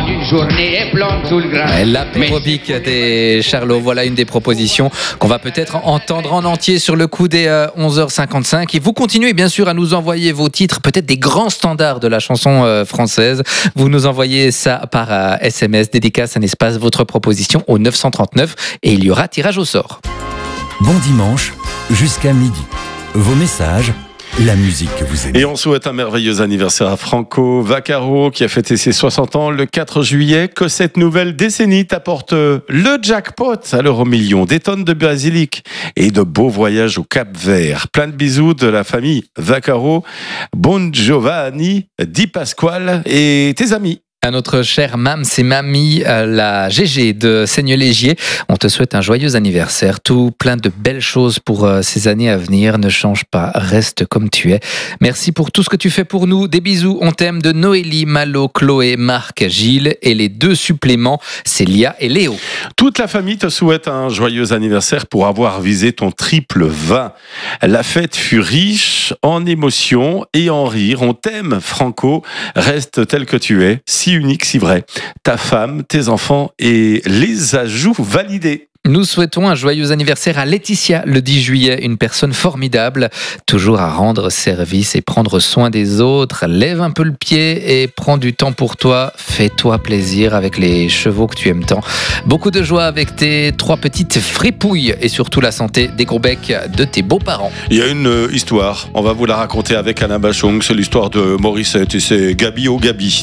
une journée blonde sous le grain. L'apérobique des Charlots, voilà une des propositions qu'on va peut-être entendre en entier sur le coup des 11h55. Et vous continuez bien sûr à nous envoyer vos titres, peut-être des grands standards de la chanson française. Vous nous envoyez ça par SMS, dédicace un espace, votre proposition au 939 et il y aura tirage au sort. Bon dimanche, jusqu'à midi. Vos messages, la musique que vous aimez. Et on souhaite un merveilleux anniversaire à Franco Vaccaro qui a fêté ses 60 ans le 4 juillet. Que cette nouvelle décennie t'apporte le jackpot à l'euro-million, des tonnes de basilic et de beaux voyages au Cap-Vert. Plein de bisous de la famille Vaccaro, Bon Giovanni, Di Pasquale et tes amis. À notre chère Mams et Mamie, la GG de Seignelay-Gier. On te souhaite un joyeux anniversaire. Tout plein de belles choses pour ces années à venir. Ne change pas, reste comme tu es. Merci pour tout ce que tu fais pour nous. Des bisous, on t'aime de Noélie, Malo, Chloé, Marc, Gilles et les 2 suppléments, Célia et Léo. Toute la famille te souhaite un joyeux anniversaire pour avoir visé ton triple 20. La fête fut riche en émotions et en rires. On t'aime, Franco. Reste tel que tu es. Si unique, si vrai. Ta femme, tes enfants et les ajouts validés. Nous souhaitons un joyeux anniversaire à Laetitia le 10 juillet, une personne formidable, toujours à rendre service et prendre soin des autres. Lève un peu le pied et prends du temps pour toi. Fais-toi plaisir avec les chevaux que tu aimes tant. Beaucoup de joie avec tes 3 petites fripouilles et surtout la santé des gros becs de tes beaux-parents. Il y a une histoire, on va vous la raconter avec Alain Bachung, c'est l'histoire de Morissette et c'est Gabi au Gabi.